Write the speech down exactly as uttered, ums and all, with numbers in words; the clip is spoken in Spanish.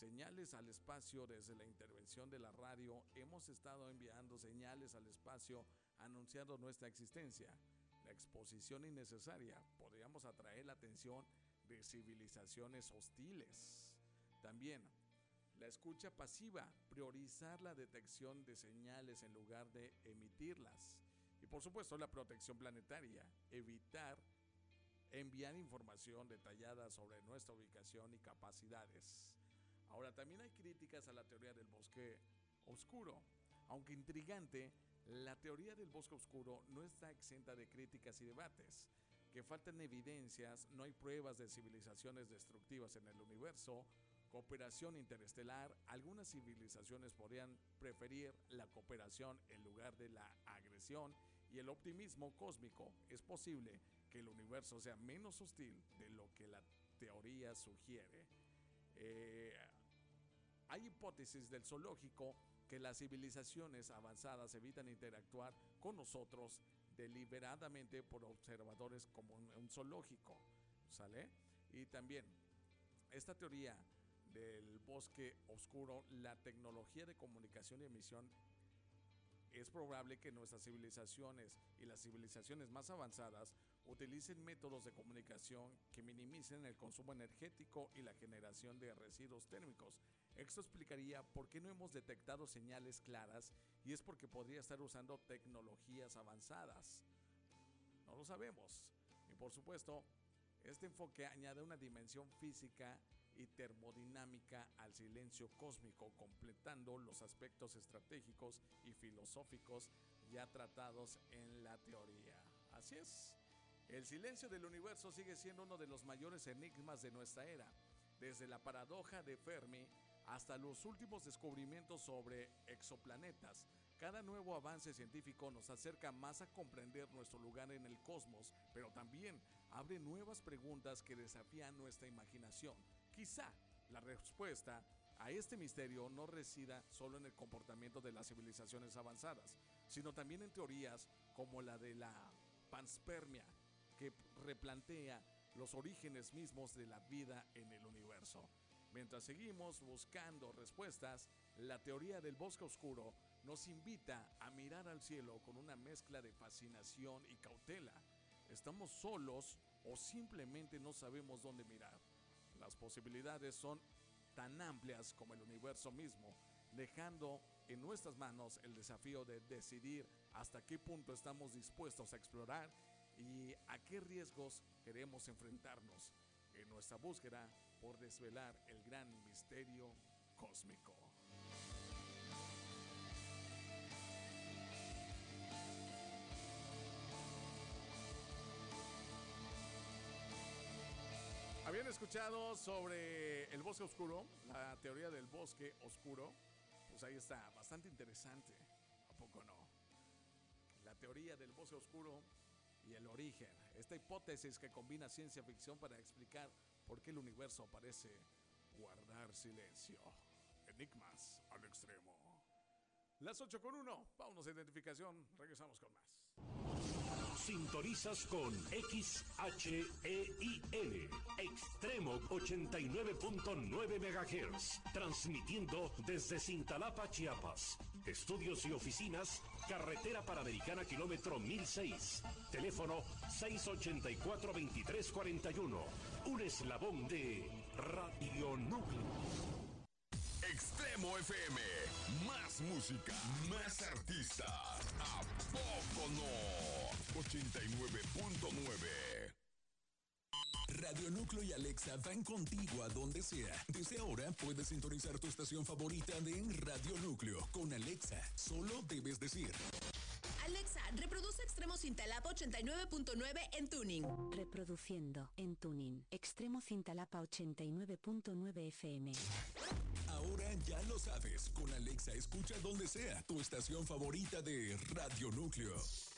señales al espacio. Desde la intervención de la radio hemos estado enviando señales al espacio anunciando nuestra existencia. La exposición innecesaria podríamos atraer la atención de civilizaciones hostiles. También la escucha pasiva, priorizar la detección de señales en lugar de emitirlas. Y por supuesto la protección planetaria, evitar enviar información detallada sobre nuestra ubicación y capacidades. Ahora, también hay críticas a la teoría del bosque oscuro. Aunque intrigante, la teoría del bosque oscuro no está exenta de críticas y debates. Que faltan evidencias, no hay pruebas de civilizaciones destructivas en el universo, cooperación interestelar. Algunas civilizaciones podrían preferir la cooperación en lugar de la agresión, y el optimismo cósmico. Es posible que el universo sea menos hostil de lo que la teoría sugiere. Eh, hay hipótesis del zoológico que las civilizaciones avanzadas evitan interactuar con nosotros deliberadamente por observadores como un, un zoológico, ¿sale? Y también esta teoría del bosque oscuro, la tecnología de comunicación y emisión. Es probable que nuestras civilizaciones y las civilizaciones más avanzadas utilicen métodos de comunicación que minimicen el consumo energético y la generación de residuos térmicos. Esto explicaría por qué no hemos detectado señales claras, y es porque podría estar usando tecnologías avanzadas. No lo sabemos. Y por supuesto, este enfoque añade una dimensión física y termodinámica al silencio cósmico, completando los aspectos estratégicos y filosóficos ya tratados en la teoría. Así es, el silencio del universo sigue siendo uno de los mayores enigmas de nuestra era, desde la paradoja de Fermi hasta los últimos descubrimientos sobre exoplanetas. Cada nuevo avance científico nos acerca más a comprender nuestro lugar en el cosmos, pero también abre nuevas preguntas que desafían nuestra imaginación. Quizá la respuesta a este misterio no resida solo en el comportamiento de las civilizaciones avanzadas, sino también en teorías como la de la panspermia, que replantea los orígenes mismos de la vida en el universo. Mientras seguimos buscando respuestas, la teoría del bosque oscuro nos invita a mirar al cielo con una mezcla de fascinación y cautela. ¿Estamos solos o simplemente no sabemos dónde mirar? Las posibilidades son tan amplias como el universo mismo, dejando en nuestras manos el desafío de decidir hasta qué punto estamos dispuestos a explorar y a qué riesgos queremos enfrentarnos en nuestra búsqueda por desvelar el gran misterio cósmico. ¿Habían escuchado sobre el bosque oscuro? La teoría del bosque oscuro. Pues ahí está, bastante interesante. ¿A poco no? La teoría del bosque oscuro y el origen. Esta hipótesis que combina ciencia ficción para explicar por qué el universo parece guardar silencio. Enigmas al extremo. Las ocho con uno. Vámonos a identificación. Regresamos con más. Sintonizas con X H E I L, Extremo ochenta y nueve punto nueve megahertz, transmitiendo desde Cintalapa, Chiapas. Estudios y oficinas, Carretera Panamericana, kilómetro mil seis. Teléfono seis ochenta y cuatro, veintitrés cuarenta y uno. Un eslabón de Radio Núcleo. Extremo F M, más música, más artistas. ¿A poco no? ochenta y nueve punto nueve. Radio Núcleo y Alexa van contigo a donde sea. Desde ahora puedes sintonizar tu estación favorita de Radio Núcleo. Con Alexa, solo debes decir: Alexa, reproduce Extremo Cintalapa ochenta y nueve punto nueve en Tuning. Reproduciendo en Tuning. Extremo Cintalapa ochenta y nueve punto nueve F M. Ahora ya lo sabes, con Alexa escucha donde sea tu estación favorita de Radio Núcleo.